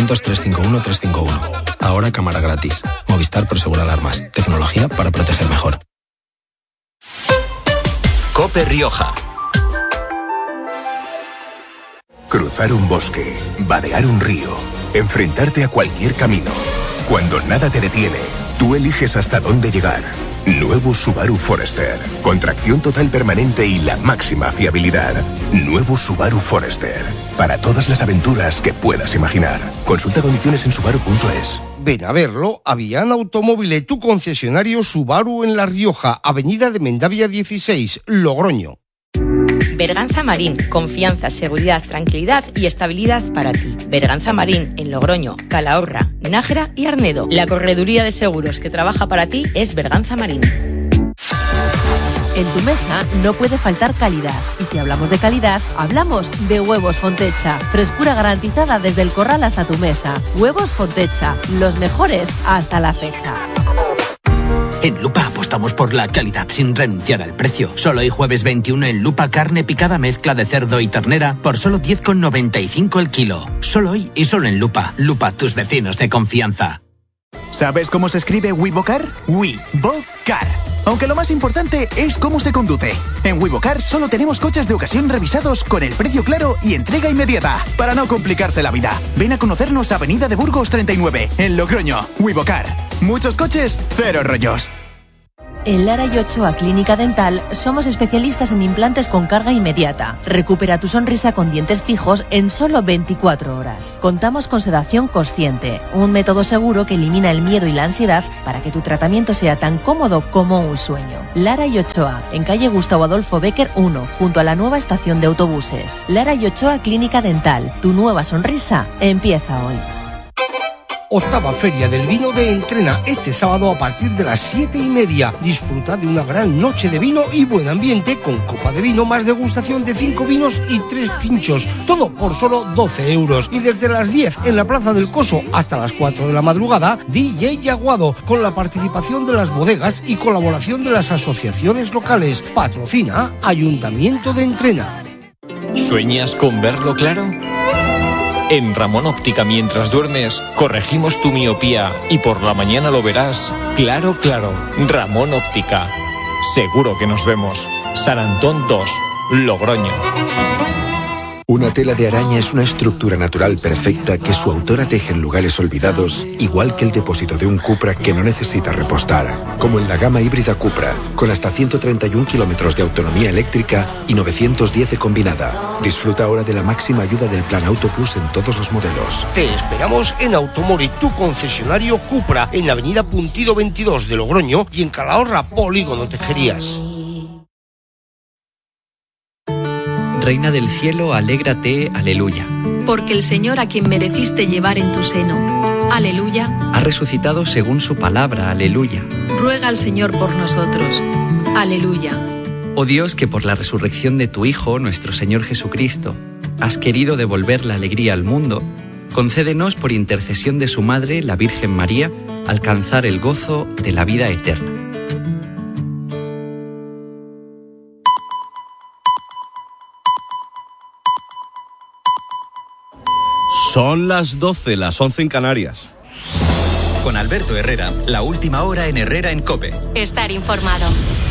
900-351-351. Ahora cámara gratis. Movistar Prosegur Alarmas. Tecnología para proteger mejor. COPE Rioja. Cruzar un bosque, vadear un río, enfrentarte a cualquier camino. Cuando nada te detiene, tú eliges hasta dónde llegar. Nuevo Subaru Forester. Con tracción total permanente y la máxima fiabilidad. Nuevo Subaru Forester. Para todas las aventuras que puedas imaginar. Consulta condiciones en subaru.es. Ven a verlo a Vian Automóvil, tu concesionario Subaru en La Rioja, Avenida de Mendavia 16, Logroño. Berganza Marín, confianza, seguridad, tranquilidad y estabilidad para ti. Berganza Marín, en Logroño, Calahorra, Nájera y Arnedo. La correduría de seguros que trabaja para ti es Berganza Marín. En tu mesa no puede faltar calidad. Y si hablamos de calidad, hablamos de Huevos Fontecha. Frescura garantizada desde el corral hasta tu mesa. Huevos Fontecha, los mejores hasta la fecha. En Lupa apostamos por la calidad sin renunciar al precio. Solo hoy jueves 21 en Lupa carne picada mezcla de cerdo y ternera por solo 10,95 el kilo. Solo hoy y solo en Lupa. Lupa, tus vecinos de confianza. ¿Sabes cómo se escribe Wivocar? Wivocar. Aunque lo más importante es cómo se conduce. En Wivocar solo tenemos coches de ocasión revisados con el precio claro y entrega inmediata. Para no complicarse la vida, ven a conocernos a Avenida de Burgos 39, en Logroño. Wivocar. Muchos coches, cero rollos. En Lara y Ochoa Clínica Dental somos especialistas en implantes con carga inmediata. Recupera tu sonrisa con dientes fijos en solo 24 horas. Contamos con sedación consciente, un método seguro que elimina el miedo y la ansiedad para que tu tratamiento sea tan cómodo como un sueño. Lara y Ochoa, en calle Gustavo Adolfo Bécquer 1, junto a la nueva estación de autobuses. Lara y Ochoa Clínica Dental, tu nueva sonrisa empieza hoy. Octava Feria del Vino de Entrena, este sábado a partir de las 7:30. Disfruta de una gran noche de vino y buen ambiente con copa de vino más degustación de 5 vinos y 3 pinchos. Todo por solo 12 euros. Y desde las 10 en la Plaza del Coso hasta las 4 de la madrugada, DJ Yaguado, con la participación de las bodegas y colaboración de las asociaciones locales. Patrocina Ayuntamiento de Entrena. ¿Sueñas con verlo claro? En Ramón Óptica, mientras duermes, corregimos tu miopía y por la mañana lo verás claro, claro. Ramón Óptica. Seguro que nos vemos. San Antón 2, Logroño. Una tela de araña es una estructura natural perfecta que su autora teje en lugares olvidados, igual que el depósito de un Cupra que no necesita repostar. Como en la gama híbrida Cupra, con hasta 131 kilómetros de autonomía eléctrica y 910 de combinada. Disfruta ahora de la máxima ayuda del Plan Auto Plus en todos los modelos. Te esperamos en Automori, tu concesionario Cupra, en Avenida Puntido 22 de Logroño y en Calahorra, Polígono Tejerías. Reina del cielo, alégrate, aleluya. Porque el Señor a quien mereciste llevar en tu seno, aleluya, ha resucitado según su palabra, aleluya. Ruega al Señor por nosotros, aleluya. Oh Dios, que por la resurrección de tu Hijo, nuestro Señor Jesucristo, has querido devolver la alegría al mundo, concédenos por intercesión de su Madre, la Virgen María, alcanzar el gozo de la vida eterna. Son las 12, las 11 en Canarias. Con Alberto Herrera, la última hora en Herrera en COPE. Estar informado.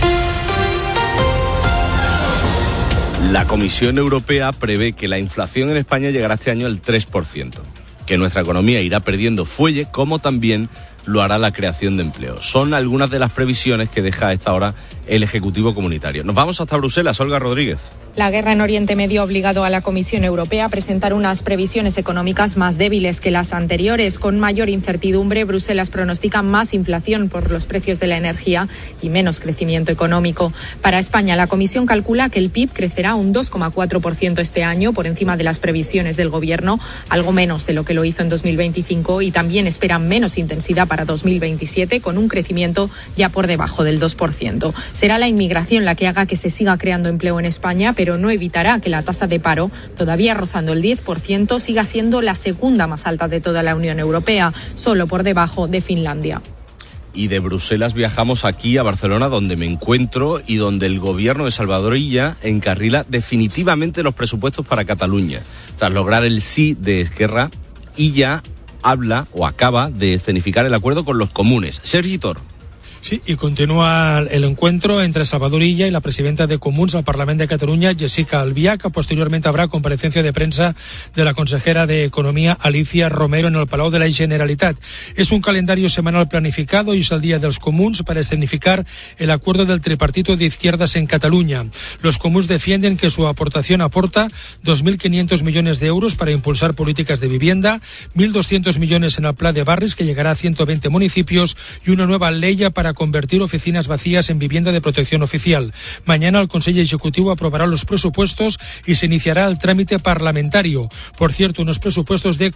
La Comisión Europea prevé que la inflación en España llegará este año al 3%, que nuestra economía irá perdiendo fuelle, como también lo hará la creación de empleo. Son algunas de las previsiones que deja a esta hora el Ejecutivo Comunitario. Nos vamos hasta Bruselas, Olga Rodríguez. La guerra en Oriente Medio ha obligado a la Comisión Europea a presentar unas previsiones económicas más débiles que las anteriores. Con mayor incertidumbre, Bruselas pronostica más inflación por los precios de la energía y menos crecimiento económico. Para España, la Comisión calcula que el PIB crecerá un 2,4% este año, por encima de las previsiones del Gobierno, algo menos de lo que lo hizo en 2025, y también esperan menos intensidad para 2027, con un crecimiento ya por debajo del 2%. Será la inmigración la que haga que se siga creando empleo en España, pero no evitará que la tasa de paro, todavía rozando el 10%, siga siendo la segunda más alta de toda la Unión Europea, solo por debajo de Finlandia. Y de Bruselas viajamos aquí a Barcelona, donde me encuentro y donde el gobierno de Salvador Illa encarrila definitivamente los presupuestos para Cataluña. Tras lograr el sí de Esquerra, Illa habla o acaba de escenificar el acuerdo con los comunes. Sergi Tor. Sí, y continúa el encuentro entre Salvador Illa y la presidenta de Comuns al Parlamento de Cataluña, Jessica Albiach. Posteriormente habrá comparecencia de prensa de la consejera de Economía, Alicia Romero, en el Palau de la Generalitat. Es un calendario semanal planificado y es el día de los Comuns para escenificar el acuerdo del tripartito de izquierdas en Cataluña. Los Comuns defienden que su aportación aporta 2.500 millones de euros para impulsar políticas de vivienda, 1.200 millones en el Pla de Barris, que llegará a 120 municipios, y una nueva ley para convertir oficinas vacías en vivienda de protección oficial. Mañana el Consejo Ejecutivo aprobará los presupuestos y se iniciará el trámite parlamentario. Por cierto, unos presupuestos de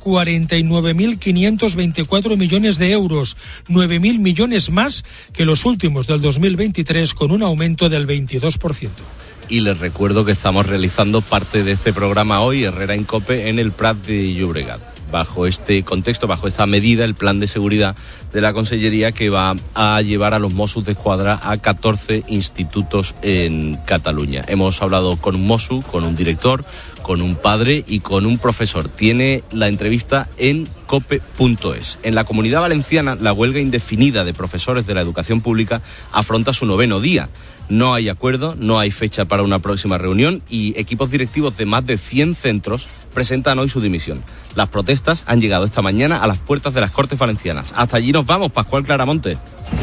49.524 millones de euros, 9.000 millones más que los últimos del 2023, con un aumento del 22%. Y les recuerdo que estamos realizando parte de este programa hoy, Herrera en COPE, en el Prat de Llobregat. Bajo este contexto, bajo esta medida, el plan de seguridad de la Consellería que va a llevar a los Mossos d'Esquadra a 14 institutos en Cataluña. Hemos hablado con un Mosso, con un director, con un padre y con un profesor. Tiene la entrevista en cope.es. En la Comunidad Valenciana, la huelga indefinida de profesores de la educación pública afronta su 9º día. No hay acuerdo, no hay fecha para una próxima reunión y equipos directivos de más de 100 centros presentan hoy su dimisión. Las protestas han llegado esta mañana a las puertas de las Cortes Valencianas. Hasta allí nos vamos, Pascual Claramonte.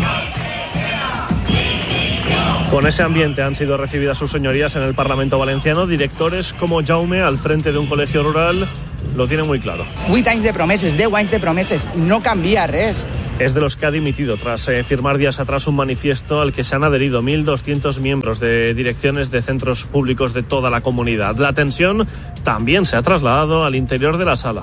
Con ese ambiente han sido recibidas sus señorías en el Parlamento valenciano. Directores como Jaume, al frente de un colegio rural, lo tienen muy claro. 8 anys de promeses, 10 anys de promeses, no canvia res. Es de los que ha dimitido tras firmar días atrás un manifiesto al que se han adherido 1.200 miembros de direcciones de centros públicos de toda la comunidad. La tensión también se ha trasladado al interior de la sala.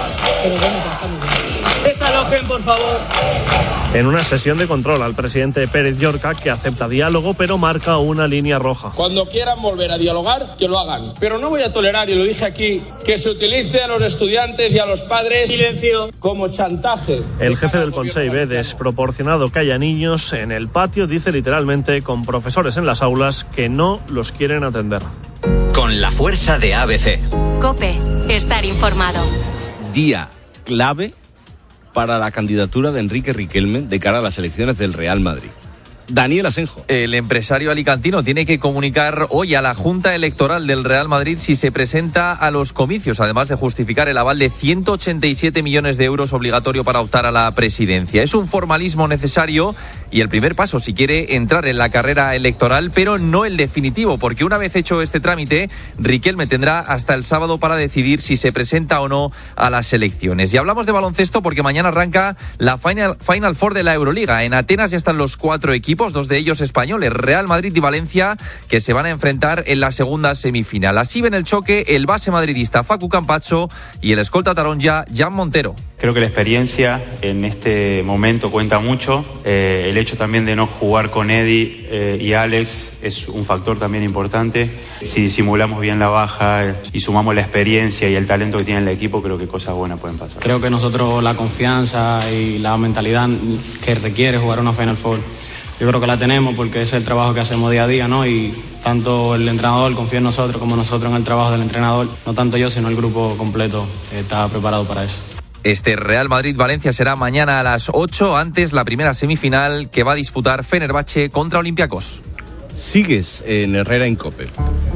Desalojen, por favor. En una sesión de control al presidente Pérez Llorca, que acepta diálogo, pero marca una línea roja. Cuando quieran volver a dialogar, que lo hagan. Pero no voy a tolerar, y lo dije aquí, que se utilice a los estudiantes y a los padres como chantaje. El jefe del Consejo ve desproporcionado que haya niños en el patio, dice literalmente, con profesores en las aulas que no los quieren atender. Con la fuerza de ABC. COPE, estar informado. Día clave para la candidatura de Enrique Riquelme de cara a las elecciones del Real Madrid. Daniel Asenjo. El empresario alicantino tiene que comunicar hoy a la Junta Electoral del Real Madrid si se presenta a los comicios, además de justificar el aval de 187 millones de euros obligatorio para optar a la presidencia. Es un formalismo necesario y el primer paso si quiere entrar en la carrera electoral, pero no el definitivo, porque una vez hecho este trámite, Riquelme tendrá hasta el sábado para decidir si se presenta o no a las elecciones. Y hablamos de baloncesto porque mañana arranca la Final Four de la Euroliga. En Atenas ya están los 4 equipos, 2 de ellos españoles, Real Madrid y Valencia, que se van a enfrentar en la segunda semifinal. Así ven el choque el base madridista Facu Campazzo y el escolta taronja Jan Montero. Creo que la experiencia en este momento cuenta mucho. El hecho también de no jugar con Eddie y Alex es un factor también importante. Si disimulamos bien la baja y sumamos la experiencia y el talento que tiene el equipo, creo que cosas buenas pueden pasar. Creo que nosotros la confianza y la mentalidad que requiere jugar una Final Four, yo creo que la tenemos porque es el trabajo que hacemos día a día, ¿no? Y tanto el entrenador confía en nosotros como nosotros en el trabajo del entrenador. No tanto yo, sino el grupo completo está preparado para eso. Este Real Madrid-Valencia será mañana a las 8, antes la primera semifinal que va a disputar Fenerbahce contra Olympiacos. Sigues en Herrera en COPE.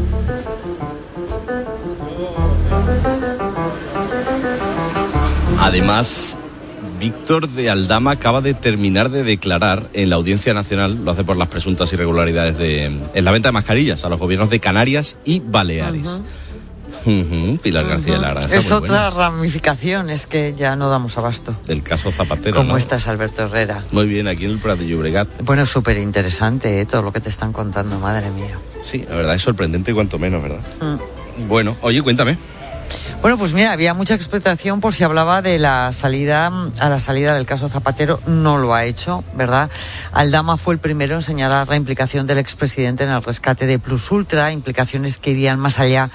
Además, Víctor de Aldama acaba de terminar de declarar en la Audiencia Nacional, lo hace por las presuntas irregularidades en la venta de mascarillas a los gobiernos de Canarias y Baleares. Pilar García Lara. Es otra ramificación, es que ya no damos abasto. Del caso Zapatero, ¿Cómo ¿no? estás, Alberto Herrera? Muy bien, aquí en el Prat de Llobregat. Bueno, súper interesante, todo lo que te están contando, madre mía. Sí, la verdad es sorprendente cuanto menos, ¿verdad? Bueno, oye, cuéntame. Bueno, pues mira, había mucha expectación por si hablaba de la salida del caso Zapatero. No lo ha hecho, ¿verdad? Aldama fue el primero en señalar la implicación del expresidente en el rescate de Plus Ultra, implicaciones que irían más allá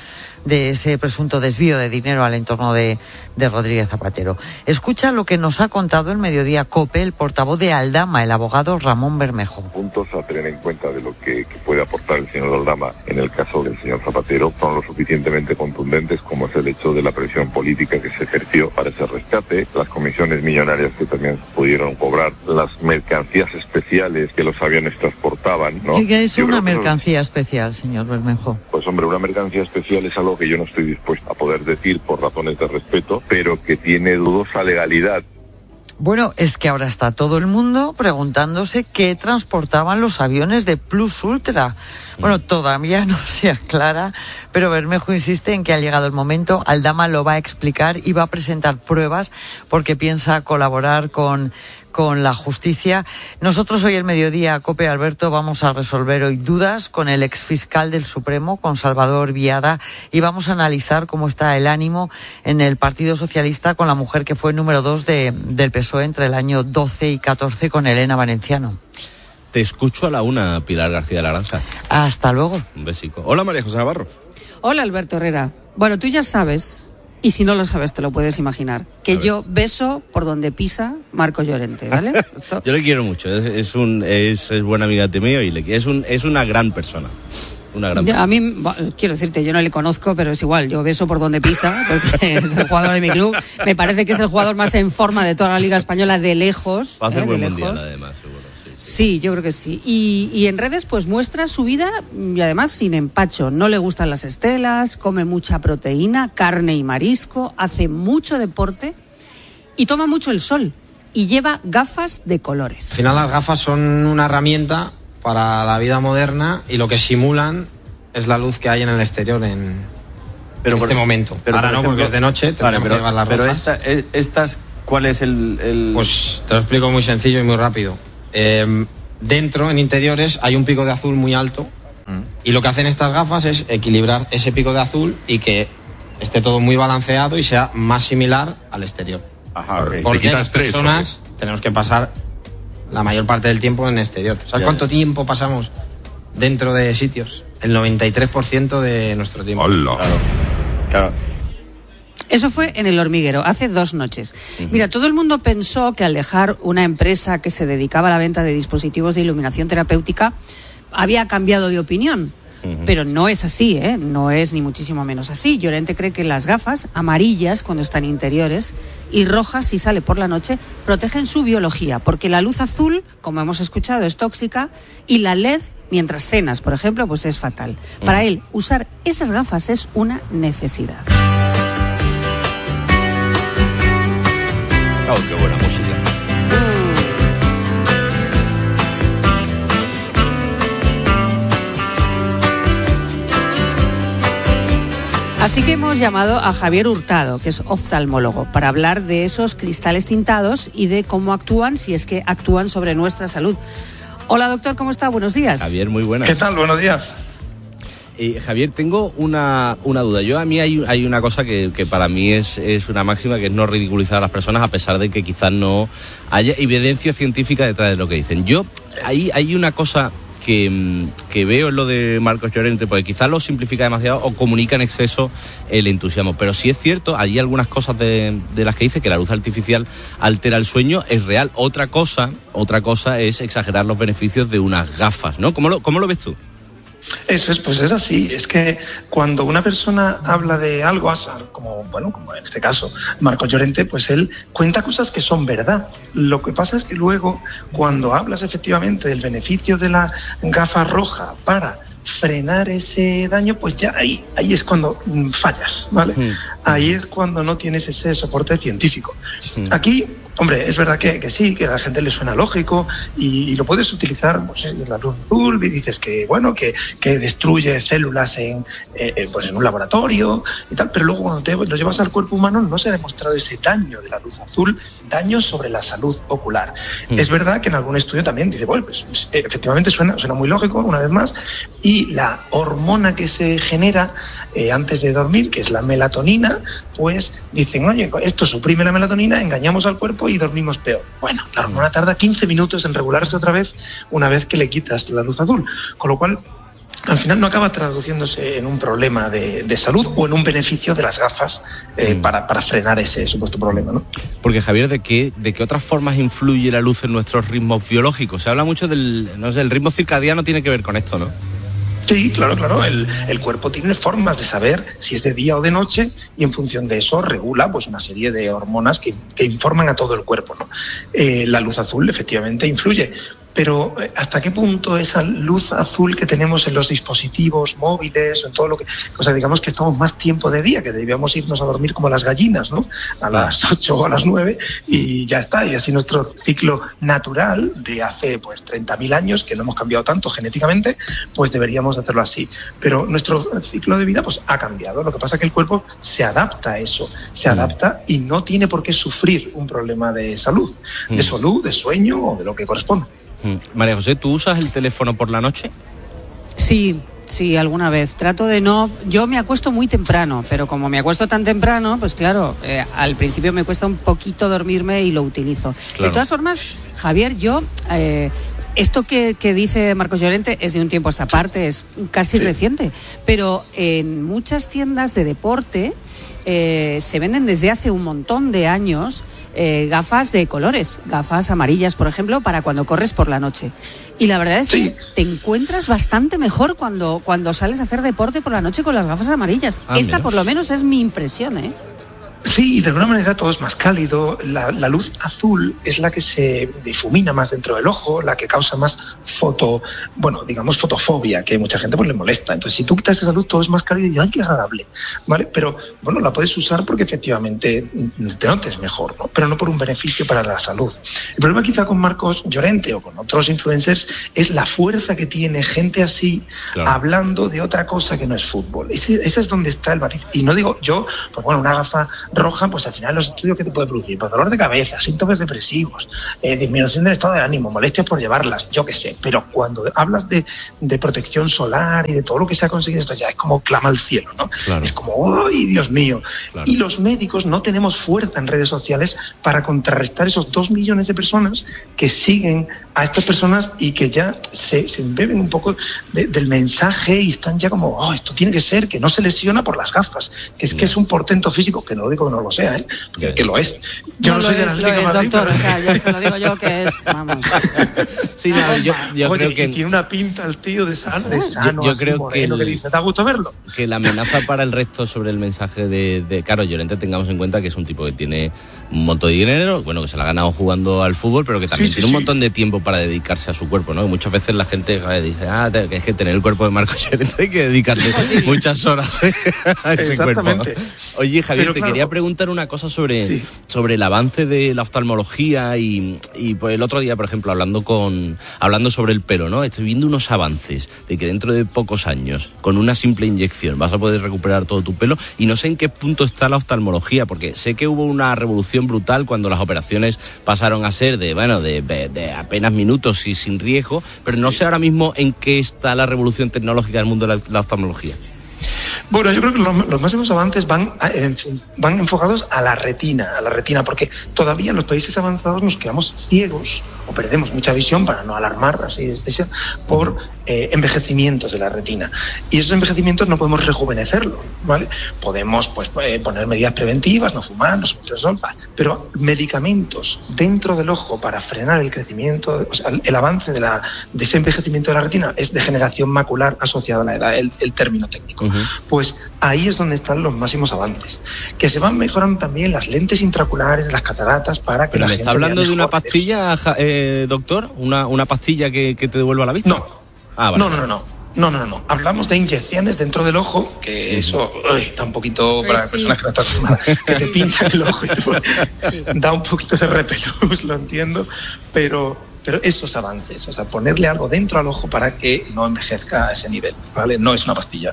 de ese presunto desvío de dinero al entorno de Rodríguez Zapatero. Escucha lo que nos ha contado el Mediodía COPE el portavoz de Aldama, el abogado Ramón Bermejo. Puntos a tener en cuenta de lo que puede aportar el señor Aldama en el caso del señor Zapatero son lo suficientemente contundentes como es el hecho de la presión política que se ejerció para ese rescate, las comisiones millonarias que también pudieron cobrar, las mercancías especiales que los aviones transportaban, ¿no? ¿Qué es una mercancía especial, señor Bermejo? Pues hombre, una mercancía especial es algo que yo no estoy dispuesto a poder decir por razones de respeto, pero que tiene dudosa legalidad. Bueno, es que ahora está todo el mundo preguntándose qué transportaban los aviones de Plus Ultra. Bueno, todavía no se aclara, pero Bermejo insiste en que ha llegado el momento. Aldama lo va a explicar y va a presentar pruebas porque piensa colaborar con la justicia. Nosotros hoy el Mediodía, COPE, Alberto, vamos a resolver hoy dudas con el exfiscal del Supremo, con Salvador Viada, y vamos a analizar cómo está el ánimo en el Partido Socialista con la mujer que fue número 2 del PSOE entre el año 12 y 14 con Elena Valenciano. Te escucho a la una, Pilar García de la Granja. Hasta luego. Un besico. Hola, María José Navarro. Hola, Alberto Herrera. Bueno, tú ya sabes, y si no lo sabes te lo puedes imaginar, que yo beso por donde pisa Marco Llorente, ¿vale? Yo le quiero mucho, es buen amigote mío y es una gran persona. A mí, quiero decirte, yo no le conozco, pero es igual, yo beso por donde pisa, porque es el jugador de mi club. Me parece que es el jugador más en forma de toda la Liga Española de lejos. Va a hacer buen de mundial, lejos. además, seguro. Sí, yo creo que sí. Y en redes pues muestra su vida y además sin empacho. No le gustan las estelas, come mucha proteína, carne y marisco, hace mucho deporte y toma mucho el sol. Y lleva gafas de colores. Al final las gafas son una herramienta para la vida moderna y lo que simulan es la luz que hay en el exterior en este momento. Pero ahora no, ejemplo, porque es de noche, tendremos que llevar las rojas. Pero estas, ¿cuál es el...? Pues te lo explico muy sencillo y muy rápido. Dentro, en interiores, hay un pico de azul muy alto y lo que hacen estas gafas es equilibrar ese pico de azul y que esté todo muy balanceado y sea más similar al exterior. Ajá, okay. Porque las personas tenemos que pasar la mayor parte del tiempo en exterior. ¿Sabes cuánto tiempo pasamos dentro de sitios? El 93% de nuestro tiempo. ¡Hola! Claro. Eso fue en El Hormiguero, hace 2 noches. Mira, todo el mundo pensó que al dejar una empresa que se dedicaba a la venta de dispositivos de iluminación terapéutica había cambiado de opinión. Pero no es así, ¿eh? No es ni muchísimo menos así. Llorente cree que las gafas, amarillas cuando están interiores y rojas si sale por la noche, protegen su biología, porque la luz azul, como hemos escuchado, es tóxica y la LED, mientras cenas, por ejemplo, pues es fatal. Para él, usar esas gafas es una necesidad. Oh, qué buena música. Así que hemos llamado a Javier Hurtado, que es oftalmólogo, para hablar de esos cristales tintados y de cómo actúan, si es que actúan sobre nuestra salud. Hola, doctor, ¿cómo está? Buenos días. Javier, muy buenas. ¿Qué tal? Buenos días. Javier, tengo una duda. A mí hay una cosa que para mí es una máxima, que es no ridiculizar a las personas a pesar de que quizás no haya evidencia científica detrás de lo que dicen. Hay una cosa que veo en lo de Marcos Llorente, porque quizás lo simplifica demasiado o comunica en exceso el entusiasmo, pero sí es cierto, hay algunas cosas de las que dice que la luz artificial altera el sueño, es real. Otra cosa es exagerar los beneficios de unas gafas, ¿no? ¿Cómo lo ves tú? Eso es, pues es así. Es que cuando una persona habla de algo, como en este caso Marcos Llorente, pues él cuenta cosas que son verdad. Lo que pasa es que luego, cuando hablas efectivamente del beneficio de la gafa roja para frenar ese daño, pues ya ahí es cuando fallas, ¿vale? Ahí es cuando no tienes ese soporte científico. Aquí, hombre, es verdad que sí, que a la gente le suena lógico y lo puedes utilizar, pues, en la luz azul, y dices que, bueno, que destruye células en un laboratorio y tal, pero luego cuando lo llevas al cuerpo humano no se ha demostrado ese daño de la luz azul, daño sobre la salud ocular. Es verdad que en algún estudio también dice, bueno, pues efectivamente suena muy lógico, una vez más, y la hormona que se genera antes de dormir, que es la melatonina, pues dicen, oye, esto suprime la melatonina, engañamos al cuerpo y dormimos peor. Bueno, la hormona tarda 15 minutos en regularse otra vez una vez que le quitas la luz azul, con lo cual al final no acaba traduciéndose en un problema de salud o en un beneficio de las gafas para frenar ese supuesto problema, ¿no? Porque, Javier, ¿de qué otras formas influye la luz en nuestros ritmos biológicos? Se habla mucho del ritmo circadiano, tiene que ver con esto, ¿no? Sí, claro. El cuerpo tiene formas de saber si es de día o de noche y en función de eso regula pues una serie de hormonas que informan a todo el cuerpo, ¿no? La luz azul efectivamente influye. Pero ¿hasta qué punto esa luz azul que tenemos en los dispositivos móviles o en todo lo que... O sea, digamos que estamos más tiempo de día, que debíamos irnos a dormir como las gallinas, ¿no? A las 8 o a las 9 y ya está. Y así nuestro ciclo natural de hace pues 30.000 años, que no hemos cambiado tanto genéticamente, pues deberíamos hacerlo así. Pero nuestro ciclo de vida pues ha cambiado. Lo que pasa es que el cuerpo se adapta a eso. Se adapta y no tiene por qué sufrir un problema de salud, de sueño o de lo que corresponda. María José, ¿tú usas el teléfono por la noche? Sí, alguna vez. Trato de no... Yo me acuesto muy temprano, pero como me acuesto tan temprano, pues claro, al principio me cuesta un poquito dormirme y lo utilizo. Claro. De todas formas, Javier, yo... esto que dice Marcos Llorente es de un tiempo a esta parte, es casi reciente, pero en muchas tiendas de deporte se venden desde hace un montón de años gafas de colores, gafas amarillas, por ejemplo, para cuando corres por la noche. Y la verdad es que te encuentras bastante mejor cuando sales a hacer deporte por la noche con las gafas amarillas. Esta, por lo menos, es mi impresión, ¿eh? Sí, de alguna manera todo es más cálido. La luz azul es la que se difumina más dentro del ojo, la que causa más fotofobia, que mucha gente pues le molesta. Entonces, si tú quitas esa luz, todo es más cálido y ¡ay, qué agradable! ¿Vale? Pero, bueno, la puedes usar porque efectivamente te notes mejor, ¿no? Pero no por un beneficio para la salud. El problema quizá con Marcos Llorente o con otros influencers es la fuerza que tiene gente así hablando de otra cosa que no es fútbol. Ese es donde está el matiz. Y no digo yo, pues bueno, una gafa roja, pues al final los estudios que te puede producir, pues dolor de cabeza, síntomas depresivos, disminución del estado de ánimo, molestias por llevarlas, yo qué sé, pero cuando hablas de protección solar y de todo lo que se ha conseguido, esto ya es como clama al cielo, ¿no? Claro. Es como, ¡ay, Dios mío! Claro. Y los médicos no tenemos fuerza en redes sociales para contrarrestar esos 2 millones de personas que siguen a estas personas y que ya se embeben un poco del mensaje y están ya como, esto tiene que ser, que no se lesiona por las gafas, que es un portento físico, que no digo que no lo sea, porque que lo es. Yo no soy de la Liga Madrid, doctor, o sea, yo se lo digo yo que es, vamos. Sí, no, yo creo que tiene una pinta el tío de sano, yo creo moreno, que dice, ¿te ha gustado verlo? Que la amenaza para el resto sobre el mensaje de Carlos Llorente, tengamos en cuenta que es un tipo que tiene un montón de dinero, bueno, que se lo ha ganado jugando al fútbol, pero que también tiene un montón de tiempo para dedicarse a su cuerpo, ¿no? Y muchas veces la gente dice, que es que tener el cuerpo de Marcos Llorente hay que dedicarle muchas horas a ese cuerpo. Oye, Javier, te quería preguntar una cosa sobre el avance de la oftalmología y pues el otro día, por ejemplo, hablando sobre el pelo, ¿no? Estoy viendo unos avances de que dentro de pocos años, con una simple inyección, vas a poder recuperar todo tu pelo, y no sé en qué punto está la oftalmología, porque sé que hubo una revolución brutal cuando las operaciones pasaron a ser de apenas minutos y sin riesgo, pero no sé ahora mismo en qué está la revolución tecnológica del mundo de la oftalmología. Bueno, yo creo que los máximos avances van enfocados a la retina, porque todavía en los países avanzados nos quedamos ciegos o perdemos mucha visión, para no alarmar así por envejecimientos de la retina. Y esos envejecimientos no podemos rejuvenecerlo, ¿vale? Podemos poner medidas preventivas, no fumar, no subir el sol, pero medicamentos dentro del ojo para frenar el crecimiento, o sea, el avance de ese envejecimiento de la retina es degeneración macular asociada a la edad, el término técnico. Pues ahí es donde están los máximos avances. Que se van mejorando también las lentes intraoculares, las cataratas, para que ¿Pero la me gente está hablando vea de una mejor. pastilla, doctor? ¿Una pastilla que te devuelva la vista? No. Vale. No. Hablamos de inyecciones dentro del ojo, que eso da un poquito para personas que no están acostumbradas, que te pinchan el ojo y da un poquito de repelús, lo entiendo, pero esos avances, o sea, ponerle algo dentro al ojo para que no envejezca a ese nivel, ¿vale? No es una pastilla.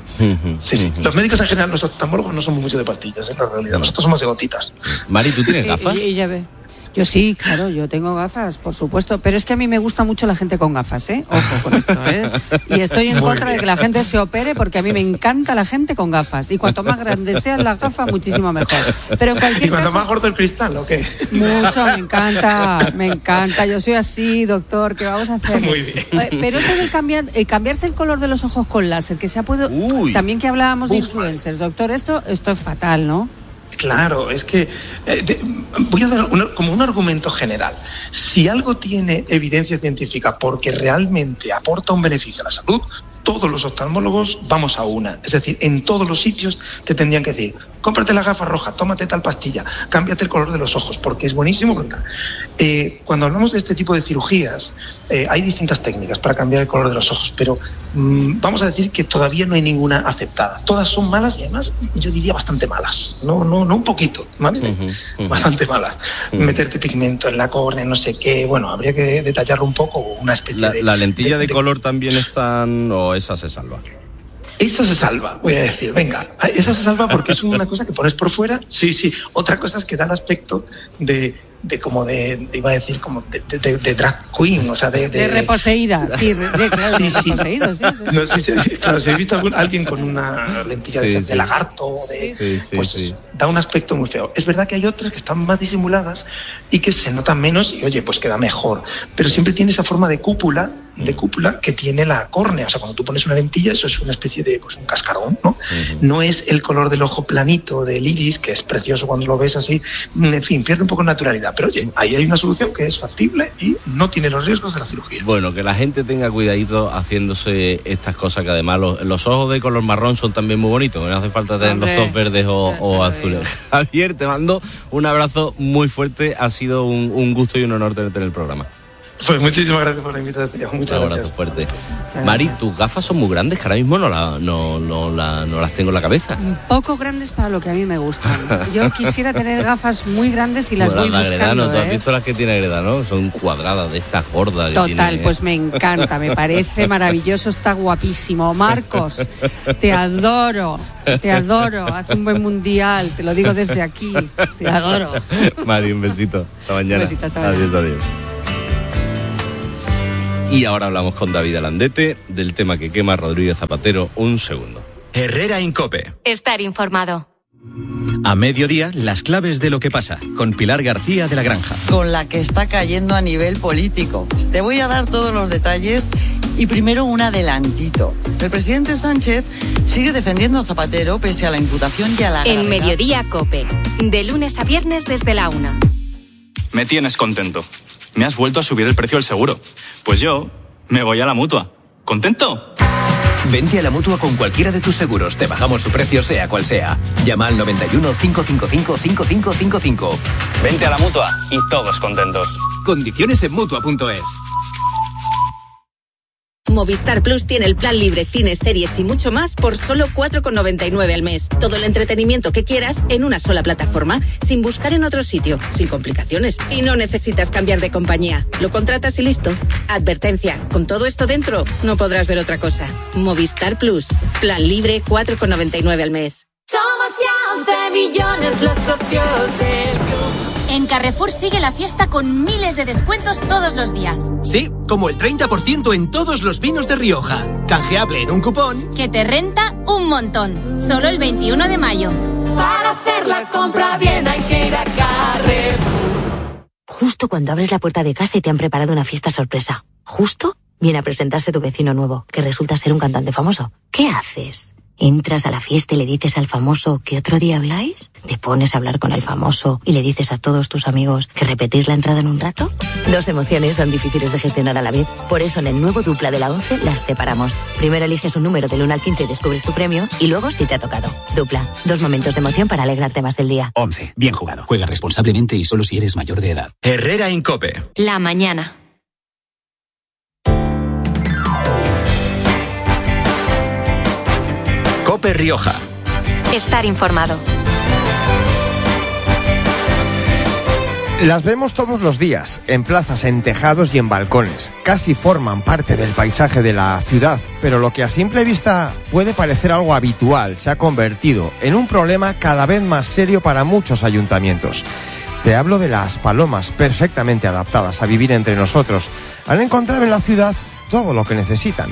Sí. Los médicos en general, los oftalmólogos no somos mucho de pastillas, en la realidad. Nosotros somos de gotitas. Mari, ¿tú tienes gafas? Y ya ve. Yo sí, claro, yo tengo gafas, por supuesto, pero es que a mí me gusta mucho la gente con gafas, ¿eh? Ojo con esto, ¿eh? Y estoy en contra de que la gente se opere porque a mí me encanta la gente con gafas y cuanto más grandes sean las gafas, muchísimo mejor. Pero en cualquier ¿Y cuanto caso, más gordo el cristal o qué? Mucho, me encanta, yo soy así, doctor, ¿qué vamos a hacer? Muy bien. Pero eso del cambiarse el color de los ojos con láser, que se ha podido... También que hablábamos de influencers, doctor, esto es fatal, ¿no? Claro, es que voy a dar como un argumento general. Si algo tiene evidencia científica porque realmente aporta un beneficio a la salud, todos los oftalmólogos vamos a una. Es decir, en todos los sitios te tendrían que decir, cómprate la gafa roja, tómate tal pastilla, cámbiate el color de los ojos, porque es buenísimo. Cuando hablamos de este tipo de cirugías, hay distintas técnicas para cambiar el color de los ojos, pero vamos a decir que todavía no hay ninguna aceptada. Todas son malas y además yo diría bastante malas. No un poquito, ¿vale? Bastante malas. Meterte pigmento en la córnea, no sé qué, bueno, habría que detallarlo un poco, una especie de... ¿La lentilla de color también están o esa se salva? Esa se salva, voy a decir, venga, esa se salva porque es una cosa que pones por fuera, sí, otra cosa es que da el aspecto de iba a decir, como de drag queen, o sea, de reposeída, reposeído, sí. No sé si he visto a alguien con una lentilla de lagarto, da un aspecto muy feo. Es verdad que hay otras que están más disimuladas y que se notan menos y, oye, pues queda mejor, pero siempre tiene esa forma de cúpula que tiene la córnea, o sea, cuando tú pones una lentilla, eso es una especie de, pues, un cascarón, ¿no? No es el color del ojo planito del iris, que es precioso cuando lo ves así, en fin, pierde un poco de naturalidad. Pero oye, ahí hay una solución que es factible y no tiene los riesgos de la cirugía. Bueno, que la gente tenga cuidadito haciéndose estas cosas, que además los ojos de color marrón son también muy bonitos, no hace falta tener los ojos verdes o azules. Javier, te mando un abrazo muy fuerte, ha sido un gusto y un honor tenerte en el programa. Pues muchísimas gracias por la invitación. Muchas gracias. Un abrazo fuerte. Mari, tus gafas son muy grandes, que ahora mismo no las tengo en la cabeza. Un poco grandes para lo que a mí me gustan. Yo quisiera tener gafas muy grandes y las voy buscando. Agredano, tú has visto las que tiene Agredano, ¿no? Son cuadradas de estas gordas. Total, pues me encanta, me parece maravilloso, está guapísimo. Marcos, te adoro. Haz un buen mundial, te lo digo desde aquí, te adoro. Mari, un besito. Hasta mañana. Un besito, hasta mañana. Adiós. Y ahora hablamos con David Alandete del tema que quema Rodríguez Zapatero. Un segundo. Herrera Incope. Estar informado. A mediodía, las claves de lo que pasa, con Pilar García de la Granja. Con la que está cayendo a nivel político. Te voy a dar todos los detalles y primero un adelantito. El presidente Sánchez sigue defendiendo a Zapatero pese a la imputación y a la gravedad. En Mediodía Cope, de lunes a viernes desde la 1. Me tienes contento. Me has vuelto a subir el precio del seguro. Pues yo me voy a la Mutua. ¿Contento? Vente a la Mutua con cualquiera de tus seguros. Te bajamos su precio sea cual sea. Llama al 91 555 5555. Vente a la Mutua y todos contentos. Condiciones en Mutua.es. Movistar Plus tiene el plan libre, cines, series y mucho más por solo 4,99 al mes. Todo el entretenimiento que quieras en una sola plataforma, sin buscar en otro sitio, sin complicaciones. Y no necesitas cambiar de compañía. Lo contratas y listo. Advertencia, con todo esto dentro, no podrás ver otra cosa. Movistar Plus, plan libre, 4,99 al mes. Somos ya 11 millones los socios del club. En Carrefour sigue la fiesta con miles de descuentos todos los días. Sí, como el 30% en todos los vinos de Rioja. Canjeable en un cupón que te renta un montón. Solo el 21 de mayo. Para hacer la compra bien hay que ir a Carrefour. Justo cuando abres la puerta de casa y te han preparado una fiesta sorpresa. Justo viene a presentarse tu vecino nuevo, que resulta ser un cantante famoso. ¿Qué haces? ¿Entras a la fiesta y le dices al famoso que otro día habláis? ¿Te pones a hablar con el famoso y le dices a todos tus amigos que repetís la entrada en un rato? Dos emociones son difíciles de gestionar a la vez. Por eso en el nuevo Dupla de la 11 las separamos. Primero eliges un número del 1 al 15 y descubres tu premio, y luego si te ha tocado. Dupla, 2 momentos de emoción para alegrarte más del día. 11. Bien jugado. Juega responsablemente y solo si eres mayor de edad. Herrera Incope. La mañana. Cope Rioja. Estar informado. Las vemos todos los días, en plazas, en tejados y en balcones. Casi forman parte del paisaje de la ciudad, pero lo que a simple vista puede parecer algo habitual se ha convertido en un problema cada vez más serio para muchos ayuntamientos. Te hablo de las palomas, perfectamente adaptadas a vivir entre nosotros. Han encontrado en la ciudad todo lo que necesitan.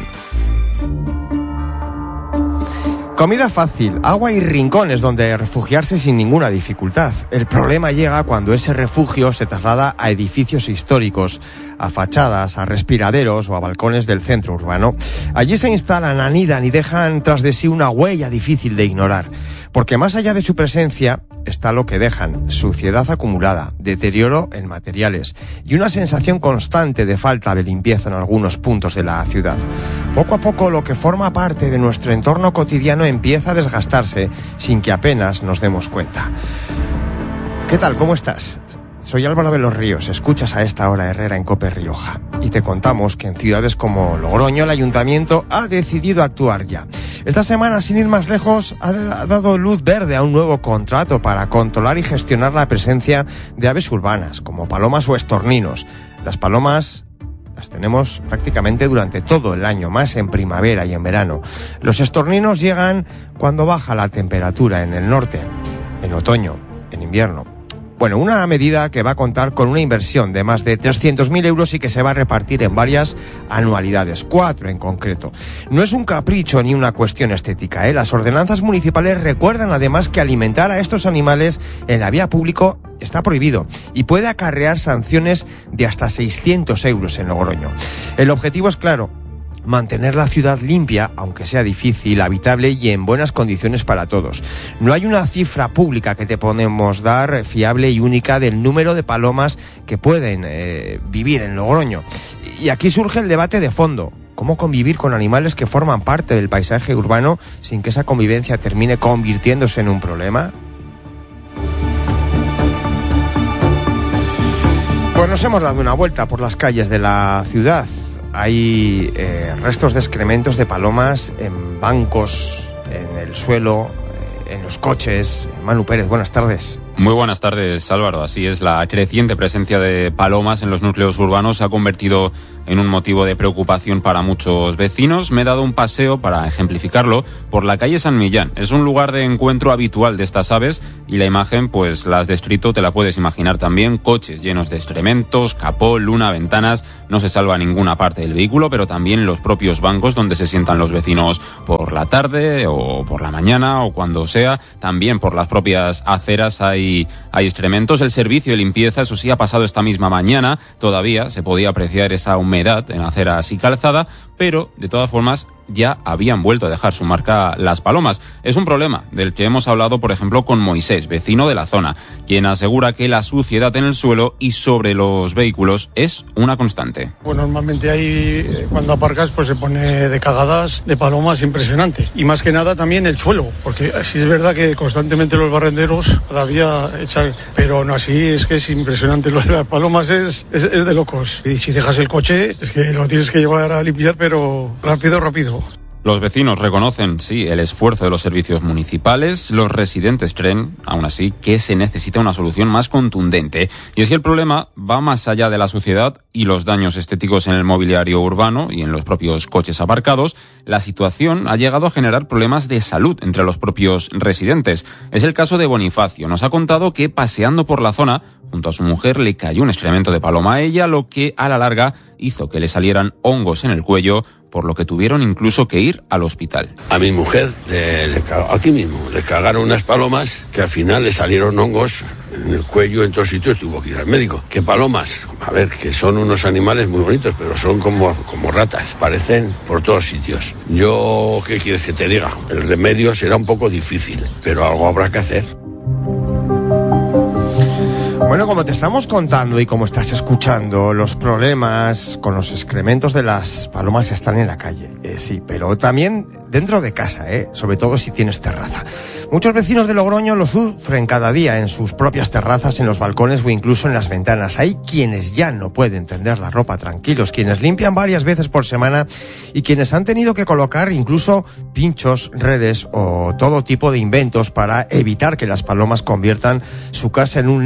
Comida fácil, agua y rincones donde refugiarse sin ninguna dificultad. El problema llega cuando ese refugio se traslada a edificios históricos, a fachadas, a respiraderos o a balcones del centro urbano. Allí se instalan, anidan y dejan tras de sí una huella difícil de ignorar. Porque más allá de su presencia está lo que dejan: suciedad acumulada, deterioro en materiales y una sensación constante de falta de limpieza en algunos puntos de la ciudad. Poco a poco lo que forma parte de nuestro entorno cotidiano empieza a desgastarse sin que apenas nos demos cuenta. ¿Qué tal? ¿Cómo estás? Soy Álvaro de los Ríos, escuchas a esta hora Herrera en COPE Rioja y te contamos que en ciudades como Logroño el ayuntamiento ha decidido actuar ya. Esta semana, sin ir más lejos, ha dado luz verde a un nuevo contrato para controlar y gestionar la presencia de aves urbanas como palomas o estorninos. Las palomas las tenemos prácticamente durante todo el año, más en primavera y en verano. Los estorninos llegan cuando baja la temperatura en el norte, en otoño, en invierno. Bueno, una medida que va a contar con una inversión de más de 300.000 euros y que se va a repartir en varias anualidades, 4 en concreto. No es un capricho ni una cuestión estética, ¿eh? Las ordenanzas municipales recuerdan además que alimentar a estos animales en la vía pública está prohibido y puede acarrear sanciones de hasta 600 euros en Logroño. El objetivo es claro: mantener la ciudad limpia, aunque sea difícil, habitable y en buenas condiciones para todos. No hay una cifra pública que te podemos dar fiable y única del número de palomas que pueden vivir en Logroño. Y aquí surge el debate de fondo: ¿cómo convivir con animales que forman parte del paisaje urbano sin que esa convivencia termine convirtiéndose en un problema? Pues nos hemos dado una vuelta por las calles de la ciudad. Hay restos de excrementos de palomas en bancos, en el suelo, en los coches. Manu Pérez, buenas tardes. Muy buenas tardes, Álvaro. Así es, la creciente presencia de palomas en los núcleos urbanos se ha convertido en un motivo de preocupación para muchos vecinos. Me he dado un paseo, para ejemplificarlo, por la calle San Millán. Es un lugar de encuentro habitual de estas aves y la imagen, pues la has descrito, te la puedes imaginar también. Coches llenos de excrementos, capó, luna, ventanas. No se salva ninguna parte del vehículo, pero también los propios bancos donde se sientan los vecinos por la tarde o por la mañana o cuando sea. También por las propias aceras hay excrementos. El servicio de limpieza, eso sí, ha pasado esta misma mañana. Todavía se podía apreciar esa humedad en aceras y calzada, pero de todas formas ya habían vuelto a dejar su marca las palomas. Es un problema del que hemos hablado, por ejemplo, con Moisés, vecino de la zona, quien asegura que la suciedad en el suelo y sobre los vehículos es una constante. Pues normalmente ahí, cuando aparcas, pues se pone de cagadas de palomas impresionante. Y más que nada también el suelo, porque sí es verdad que constantemente los barrenderos cada día echan, pero no así, es que es impresionante. Lo de las palomas es de locos. Y si dejas el coche, es que lo tienes que llevar a limpiar, pero rápido. Los vecinos reconocen, sí, el esfuerzo de los servicios municipales. Los residentes creen, aún así, que se necesita una solución más contundente. Y es que el problema va más allá de la suciedad y los daños estéticos en el mobiliario urbano y en los propios coches aparcados. La situación ha llegado a generar problemas de salud entre los propios residentes. Es el caso de Bonifacio. Nos ha contado que paseando por la zona, junto a su mujer, le cayó un excremento de paloma a ella, lo que a la larga hizo que le salieran hongos en el cuello, por lo que tuvieron incluso que ir al hospital. A mi mujer, aquí mismo, le cagaron unas palomas que al final le salieron hongos en el cuello, en todos sitios, tuvo que ir al médico. ¿Qué palomas? A ver, que son unos animales muy bonitos, pero son como ratas, parecen por todos sitios. Yo, ¿qué quieres que te diga? El remedio será un poco difícil, pero algo habrá que hacer. Bueno, como te estamos contando y como estás escuchando, los problemas con los excrementos de las palomas están en la calle, sí, pero también dentro de casa, sobre todo si tienes terraza. Muchos vecinos de Logroño lo sufren cada día en sus propias terrazas, en los balcones o incluso en las ventanas. Hay quienes ya no pueden tender la ropa tranquilos, quienes limpian varias veces por semana y quienes han tenido que colocar incluso pinchos, redes o todo tipo de inventos para evitar que las palomas conviertan su casa en un nido permanente.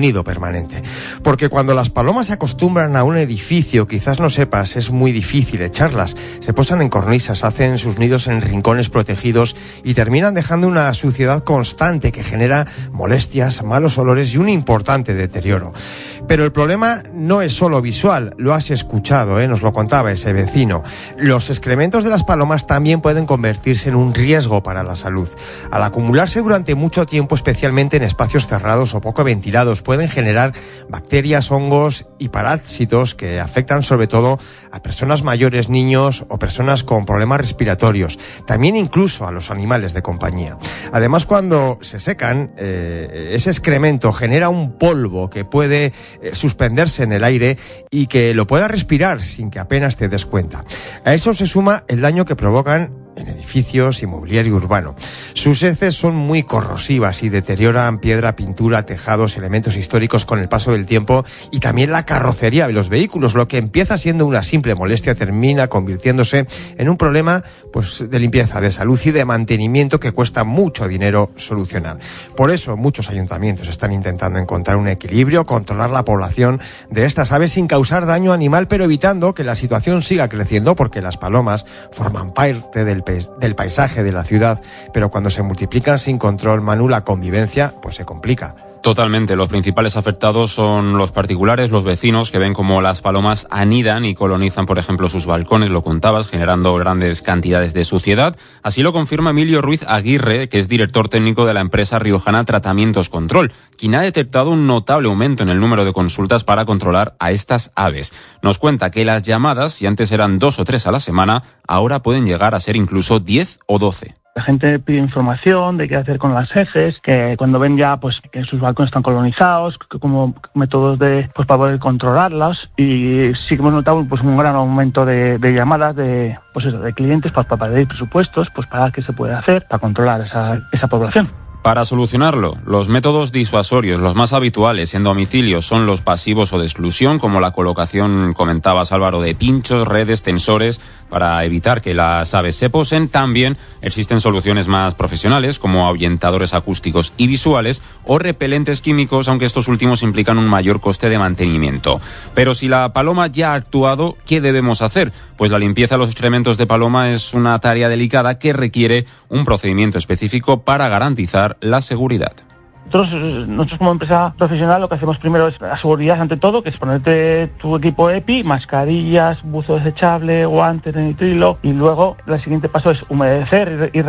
permanente. Porque cuando las palomas se acostumbran a un edificio, quizás no sepas, es muy difícil echarlas. Se posan en cornisas, hacen sus nidos en rincones protegidos y terminan dejando una suciedad constante que genera molestias, malos olores y un importante deterioro. Pero el problema no es solo visual, lo has escuchado, nos lo contaba ese vecino. Los excrementos de las palomas también pueden convertirse en un riesgo para la salud. Al acumularse durante mucho tiempo, especialmente en espacios cerrados o poco ventilados, pueden generar bacterias, hongos y parásitos que afectan sobre todo a personas mayores, niños o personas con problemas respiratorios, también incluso a los animales de compañía. Además, cuando se secan, ese excremento genera un polvo que puede suspenderse en el aire y que lo puedas respirar sin que apenas te des cuenta. A eso se suma el daño que provocan en edificios y mobiliario urbano. Sus heces son muy corrosivas y deterioran piedra, pintura, tejados, elementos históricos con el paso del tiempo, y también la carrocería de los vehículos. Lo que empieza siendo una simple molestia termina convirtiéndose en un problema de limpieza, de salud y de mantenimiento que cuesta mucho dinero solucionar. Por eso muchos ayuntamientos están intentando encontrar un equilibrio, controlar la población de estas aves sin causar daño animal, pero evitando que la situación siga creciendo, porque las palomas forman parte del paisaje de la ciudad, pero cuando se multiplican sin control, Manu, la convivencia se complica. Totalmente. Los principales afectados son los particulares, los vecinos, que ven como las palomas anidan y colonizan, por ejemplo, sus balcones, lo contabas, generando grandes cantidades de suciedad. Así lo confirma Emilio Ruiz Aguirre, que es director técnico de la empresa riojana Tratamientos Control, quien ha detectado un notable aumento en el número de consultas para controlar a estas aves. Nos cuenta que las llamadas, si antes eran 2 o 3 a la semana, ahora pueden llegar a ser incluso 10 o 12. La gente pide información de qué hacer con las heces, que cuando ven ya que sus balcones están colonizados, como métodos para poder controlarlas, y sí que hemos notado un gran aumento de llamadas de clientes para pedir presupuestos, para qué se puede hacer para controlar esa población. Para solucionarlo, los métodos disuasorios, los más habituales en domicilios, son los pasivos o de exclusión, como la colocación, comentabas Álvaro, de pinchos, redes, tensores, para evitar que las aves se posen. También existen soluciones más profesionales, como ahuyentadores acústicos y visuales, o repelentes químicos, aunque estos últimos implican un mayor coste de mantenimiento. Pero si la paloma ya ha actuado, ¿qué debemos hacer? Pues la limpieza de los excrementos de paloma es una tarea delicada que requiere un procedimiento específico para garantizar la seguridad. Nosotros como empresa profesional lo que hacemos primero es la seguridad ante todo, que es ponerte tu equipo EPI, mascarillas, buzo desechable, guantes de nitrilo, y luego el siguiente paso es humedecer y